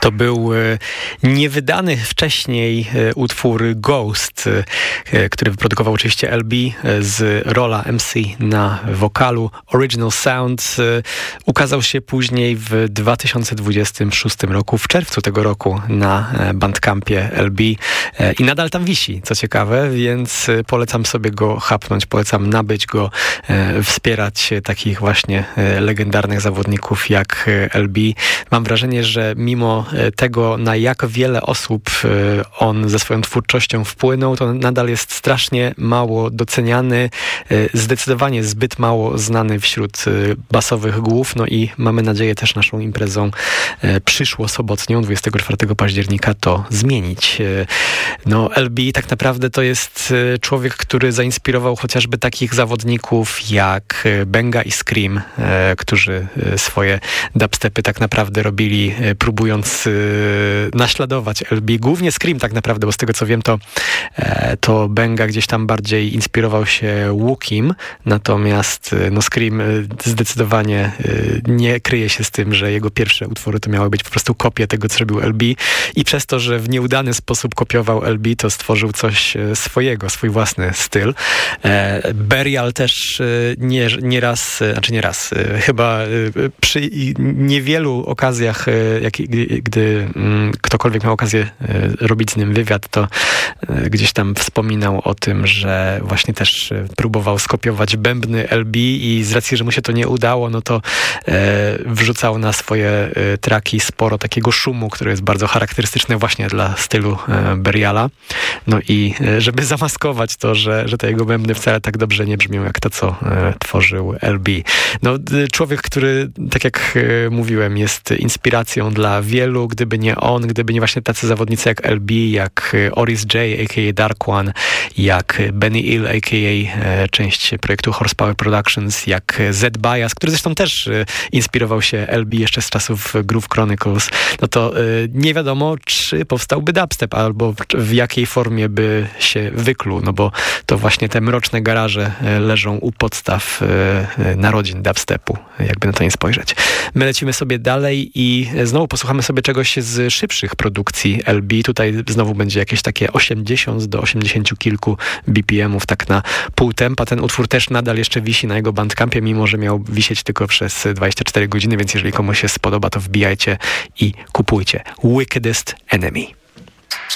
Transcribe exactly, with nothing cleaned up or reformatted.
To był niewydany wcześniej utwór Ghost, który wyprodukował oczywiście L B z Rolla M C na wokalu. Original Sound ukazał się później w dwa tysiące dwudziestym szóstym roku, w czerwcu tego roku na Bandcampie L B i nadal tam wisi, co ciekawe, więc polecam sobie go chapnąć, polecam nabyć go, wspierać takich właśnie legendarnych zawodników jak L B. Mam wrażenie, że mimo tego, na jak wiele osób on ze swoją twórczością wpłynął, to nadal jest strasznie mało doceniany, zdecydowanie zbyt mało znany wśród basowych głów, no i mamy nadzieję też naszą imprezą przyszłosobotnią, dwudziestego czwartego października, to zmienić. No, L B tak naprawdę to jest człowiek, który zainspirował chociażby takich zawodników jak Benga i Scream, którzy swoje dubstepy tak naprawdę robili, próbując naśladować L B. Głównie Scream tak naprawdę, bo z tego co wiem, to, to Benga gdzieś tam bardziej inspirował się Łukim, natomiast no Scream zdecydowanie nie kryje się z tym, że jego pierwsze utwory to miały być po prostu kopie tego, co robił L B i przez to, że w nieudany sposób kopiował L B, to stworzył coś swojego, swój własny styl. Burial też nie, nie raz, znaczy nie raz, chyba przy niewielu okazjach, jak, gdy ktokolwiek miał okazję robić z nim wywiad, to gdzieś tam wspominał o tym, że właśnie też próbował skopiować bębny L B i z racji, że mu się to nie udało, no to wrzucał na swoje traki sporo takiego szumu, który jest bardzo charakterystyczny właśnie dla stylu Buriala. No i żeby zamaskować to, że, że te jego bębny wcale tak dobrze nie brzmią jak to, co tworzył L B. No, człowiek, który, tak jak mówiłem, jest inspiracją dla wielu. Gdyby nie on, gdyby nie właśnie tacy zawodnicy jak L B, jak Oris J, a k a. Dark One, jak Benny Hill, a k a część projektu Horsepower Productions, jak Z Bias, który zresztą też inspirował się L B jeszcze z czasów Groove Chronicles, no to nie wiadomo, czy powstałby dubstep, albo w jakiej formie by się wykluł, no bo to właśnie te mroczne garaże leżą u podstaw narodzin dubstepu, jakby na to nie spojrzeć. My lecimy sobie dalej i znowu posłuchamy sobie czegoś z szybszych produkcji L B. Tutaj znowu będzie jakieś takie osiemdziesiąt do osiemdziesięciu kilku B P M ów, tak na pół tempa. Ten utwór też nadal jeszcze wisi na jego Bandcampie, mimo że miał wisieć tylko przez dwadzieścia cztery godziny, więc jeżeli komuś się spodoba, to wbijajcie i kupujcie. Wickedest Enemy.